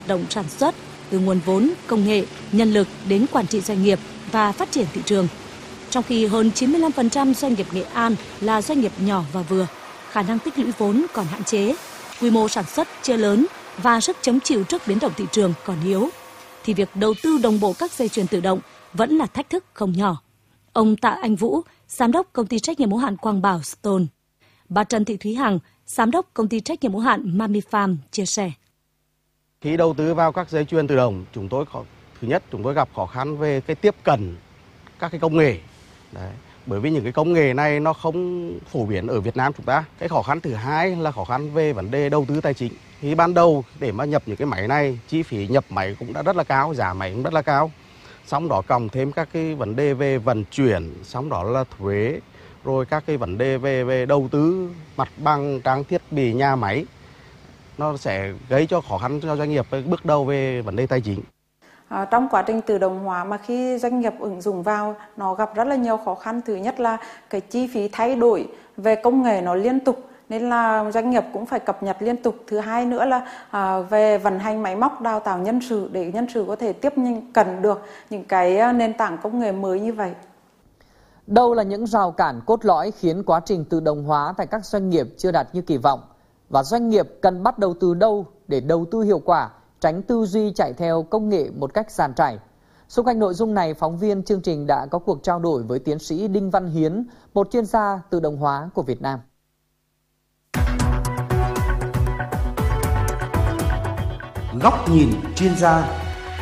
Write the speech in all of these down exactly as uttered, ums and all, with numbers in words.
động sản xuất, từ nguồn vốn, công nghệ, nhân lực đến quản trị doanh nghiệp và phát triển thị trường. Trong khi hơn chín mươi lăm phần trăm doanh nghiệp Nghệ An là doanh nghiệp nhỏ và vừa, khả năng tích lũy vốn còn hạn chế, quy mô sản xuất chưa lớn và sức chống chịu trước biến động thị trường còn yếu, thì việc đầu tư đồng bộ các dây chuyền tự động vẫn là thách thức không nhỏ. Ông Tạ Anh Vũ, Giám đốc Công ty trách nhiệm hữu hạn Quang Bảo Stone, bà Trần Thị Thúy Hằng, Giám đốc Công ty trách nhiệm hữu hạn Mamifarm chia sẻ. Khi đầu tư vào các dây chuyền tự động, chúng tôi có, thứ nhất chúng tôi gặp khó khăn về cái tiếp cận các cái công nghệ. Đấy. Bởi vì những cái công nghệ này nó không phổ biến ở Việt Nam chúng ta. Cái khó khăn thứ hai là khó khăn về vấn đề đầu tư tài chính. Khi ban đầu để mà nhập những cái máy này, chi phí nhập máy cũng đã rất là cao, giá máy cũng rất là cao. Xong đó cộng thêm các cái vấn đề về vận chuyển, xong đó là thuế, rồi các cái vấn đề về về đầu tư mặt bằng, trang thiết bị, nhà máy, nó sẽ gây cho khó khăn cho doanh nghiệp bước đầu về vấn đề tài chính. À, trong quá trình tự động hóa mà khi doanh nghiệp ứng dụng vào, nó gặp rất là nhiều khó khăn. Thứ nhất là cái chi phí thay đổi về công nghệ nó liên tục, nên là doanh nghiệp cũng phải cập nhật liên tục. Thứ hai nữa là à, về vận hành máy móc, đào tạo nhân sự để nhân sự có thể tiếp cận được những cái nền tảng công nghệ mới như vậy. Đâu là những rào cản cốt lõi khiến quá trình tự động hóa tại các doanh nghiệp chưa đạt như kỳ vọng? Và doanh nghiệp cần bắt đầu từ đâu để đầu tư hiệu quả, tránh tư duy chạy theo công nghệ một cách dàn trải? Xung quanh nội dung này, phóng viên chương trình đã có cuộc trao đổi với tiến sĩ Đinh Văn Hiến, một chuyên gia tự động hóa của Việt Nam. Góc nhìn chuyên gia.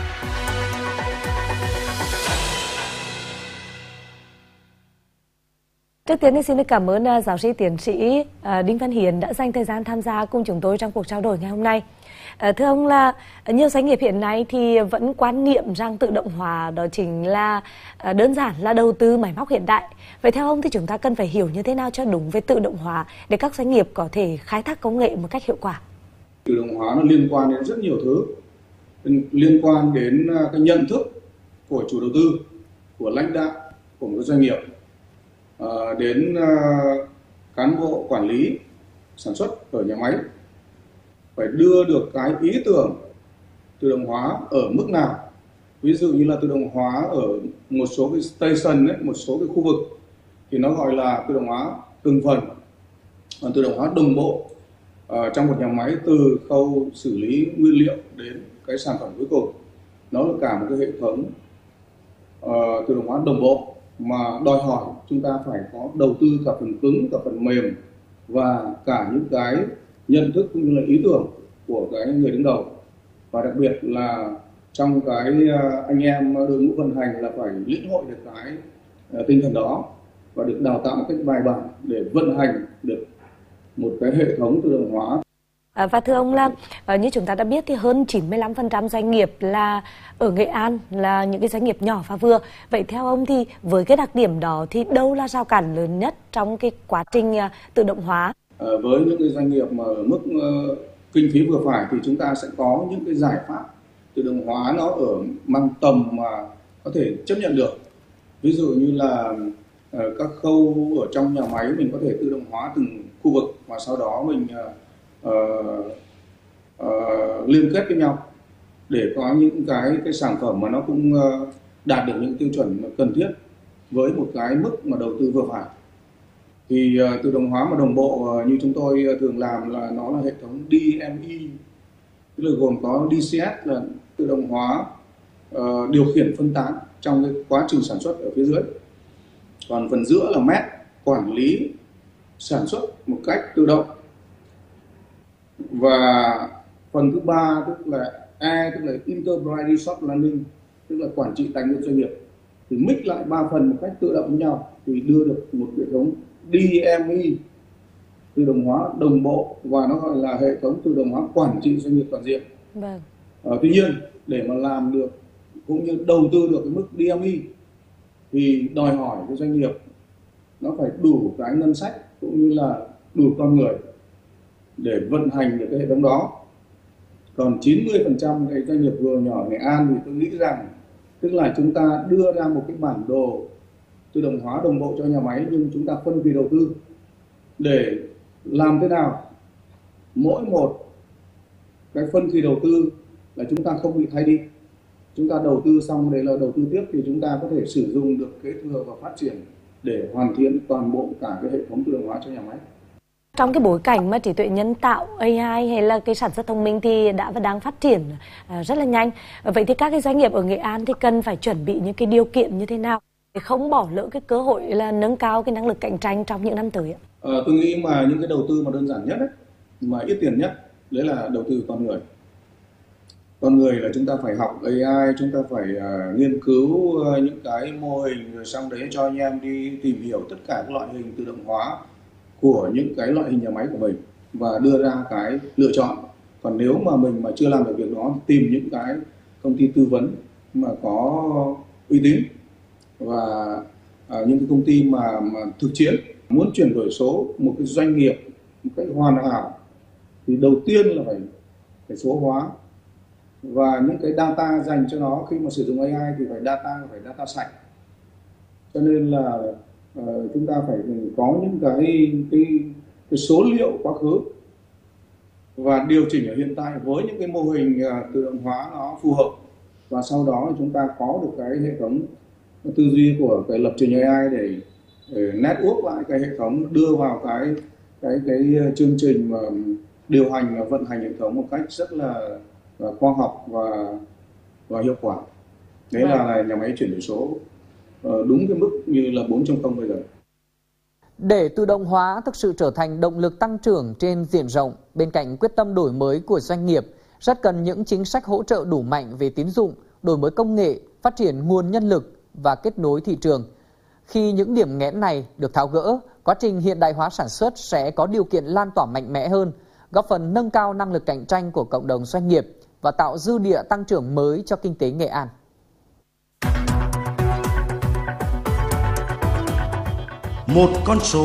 Trước tiên thì xin cảm ơn giáo sư tiến sĩ Đinh Văn Hiến đã dành thời gian tham gia cùng chúng tôi trong cuộc trao đổi ngày hôm nay. Thưa ông, là nhiều doanh nghiệp hiện nay thì vẫn quan niệm rằng tự động hóa đó chính là đơn giản là đầu tư máy móc hiện đại. Vậy theo ông thì chúng ta cần phải hiểu như thế nào cho đúng về tự động hóa để các doanh nghiệp có thể khai thác công nghệ một cách hiệu quả? Tự động hóa nó liên quan đến rất nhiều thứ, liên quan đến cái nhận thức của chủ đầu tư, của lãnh đạo, của một doanh nghiệp, đến cán bộ quản lý sản xuất ở nhà máy, phải đưa được cái ý tưởng tự động hóa ở mức nào. Ví dụ như là tự động hóa ở một số cái station ấy, một số cái khu vực thì nó gọi là tự động hóa từng phần, còn tự động hóa đồng bộ uh, trong một nhà máy từ khâu xử lý nguyên liệu đến cái sản phẩm cuối cùng. Nó là cả một cái hệ thống uh, tự động hóa đồng bộ mà đòi hỏi chúng ta phải có đầu tư cả phần cứng, cả phần mềm và cả những cái nhận thức cũng như là ý tưởng của cái người đứng đầu. Và đặc biệt là trong cái anh em đội ngũ vận hành là phải lĩnh hội được cái tinh thần đó và được đào tạo một cách bài bản để vận hành được một cái hệ thống tự động hóa. À, và thưa ông, là như chúng ta đã biết thì hơn chín mươi lăm phần trăm doanh nghiệp là ở Nghệ An là những cái doanh nghiệp nhỏ và vừa. Vậy theo ông thì với cái đặc điểm đó thì đâu là rào cản lớn nhất trong cái quá trình uh, tự động hóa? À, với những cái doanh nghiệp mà ở mức uh, kinh phí vừa phải thì chúng ta sẽ có những cái giải pháp tự động hóa nó ở mang tầm mà có thể chấp nhận được. Ví dụ như là uh, các khâu ở trong nhà máy mình có thể tự động hóa từng khu vực và sau đó mình uh, Uh, uh, liên kết với nhau để có những cái cái sản phẩm mà nó cũng uh, đạt được những tiêu chuẩn cần thiết với một cái mức mà đầu tư vừa phải. Thì uh, tự động hóa mà đồng bộ uh, như chúng tôi uh, thường làm là nó là hệ thống D M E, tức là gồm có D C S là tự động hóa uh, điều khiển phân tán trong cái quá trình sản xuất ở phía dưới. Còn phần giữa là M E T, quản lý sản xuất một cách tự động. Và phần thứ ba tức là E, tức là Enterprise Resource Planning, tức là quản trị tài nguyên doanh nghiệp. Thì mix lại ba phần một cách tự động với nhau thì đưa được một hệ thống D M E, tự động hóa đồng bộ, và nó gọi là hệ thống tự động hóa quản trị doanh nghiệp toàn diện. Vâng. À, tuy nhiên để mà làm được cũng như đầu tư được cái mức D M E thì đòi hỏi cái doanh nghiệp nó phải đủ cái ngân sách cũng như là đủ con người để vận hành được cái hệ thống đó. Còn chín mươi phần trăm cái doanh nghiệp vừa nhỏ Nghệ An thì tôi nghĩ rằng tức là chúng ta đưa ra một cái bản đồ tự động hóa đồng bộ cho nhà máy, nhưng chúng ta phân kỳ đầu tư để làm thế nào mỗi một cái phân kỳ đầu tư là chúng ta không bị thay đi. Chúng ta đầu tư xong đấy là đầu tư tiếp thì chúng ta có thể sử dụng được kế thừa và phát triển để hoàn thiện toàn bộ cả cái hệ thống tự động hóa cho nhà máy. Trong cái bối cảnh mà trí tuệ nhân tạo a i hay là cái sản xuất thông minh thì đã và đang phát triển rất là nhanh. Vậy thì các cái doanh nghiệp ở Nghệ An thì cần phải chuẩn bị những cái điều kiện như thế nào để không bỏ lỡ cái cơ hội là nâng cao cái năng lực cạnh tranh trong những năm tới ạ? Ờ, tôi nghĩ mà những cái đầu tư mà đơn giản nhất ấy, mà ít tiền nhất đấy là đầu tư con người. Con người là chúng ta phải học a i, chúng ta phải uh, nghiên cứu uh, những cái mô hình, rồi xong đấy cho anh em đi tìm hiểu tất cả các loại hình tự động hóa của những cái loại hình nhà máy của mình và đưa ra cái lựa chọn. Còn nếu mà mình mà chưa làm được việc đó, tìm những cái công ty tư vấn mà có uy tín và uh, những cái công ty mà, mà thực chiến muốn chuyển đổi số một cái doanh nghiệp một cách hoàn hảo thì đầu tiên là phải phải số hóa. Và những cái data dành cho nó khi mà sử dụng a i thì phải data phải data sạch. Cho nên là uh, chúng ta phải có những cái, cái cái số liệu quá khứ và điều chỉnh ở hiện tại với những cái mô hình uh, tự động hóa nó phù hợp, và sau đó chúng ta có được cái hệ thống tư duy của cái lập trình a i để, để network lại cái hệ thống, đưa vào cái cái cái chương trình mà điều hành và vận hành hệ thống một cách rất là và khoa học và và hiệu quả. Đấy là, là nhà máy chuyển đổi số uh, đúng cái mức như là bốn chấm không bây giờ. Để tự động hóa thực sự trở thành động lực tăng trưởng trên diện rộng, bên cạnh quyết tâm đổi mới của doanh nghiệp, rất cần những chính sách hỗ trợ đủ mạnh về tín dụng, đổi mới công nghệ, phát triển nguồn nhân lực và kết nối thị trường. Khi những điểm nghẽn này được tháo gỡ, quá trình hiện đại hóa sản xuất sẽ có điều kiện lan tỏa mạnh mẽ hơn, góp phần nâng cao năng lực cạnh tranh của cộng đồng doanh nghiệp và tạo dư địa tăng trưởng mới cho kinh tế Nghệ An. Một con số.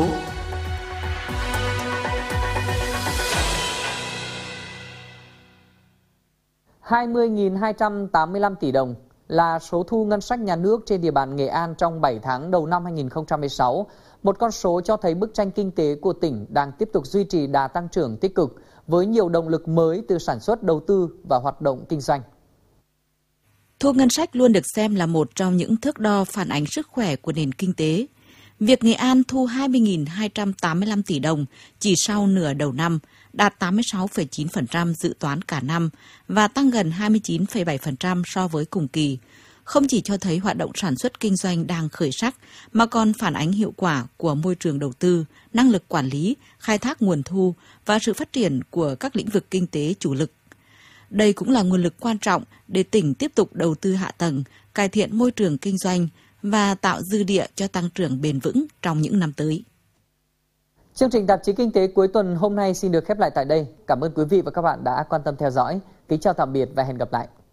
hai mươi nghìn hai trăm tám mươi lăm tỷ đồng là số thu ngân sách nhà nước trên địa bàn Nghệ An trong bảy tháng đầu năm hai nghìn không trăm mười sáu, một con số cho thấy bức tranh kinh tế của tỉnh đang tiếp tục duy trì đà tăng trưởng tích cực với nhiều động lực mới từ sản xuất, đầu tư và hoạt động kinh doanh. Thu ngân sách luôn được xem là một trong những thước đo phản ánh sức khỏe của nền kinh tế. Việc Nghệ An thu hai mươi nghìn hai trăm tám mươi lăm tỷ đồng chỉ sau nửa đầu năm, đạt tám mươi sáu phẩy chín phần trăm dự toán cả năm và tăng gần hai mươi chín phẩy bảy phần trăm so với cùng kỳ. Không chỉ cho thấy hoạt động sản xuất kinh doanh đang khởi sắc, mà còn phản ánh hiệu quả của môi trường đầu tư, năng lực quản lý, khai thác nguồn thu và sự phát triển của các lĩnh vực kinh tế chủ lực. Đây cũng là nguồn lực quan trọng để tỉnh tiếp tục đầu tư hạ tầng, cải thiện môi trường kinh doanh và tạo dư địa cho tăng trưởng bền vững trong những năm tới. Chương trình Tạp chí Kinh tế cuối tuần hôm nay xin được khép lại tại đây. Cảm ơn quý vị và các bạn đã quan tâm theo dõi. Kính chào tạm biệt và hẹn gặp lại.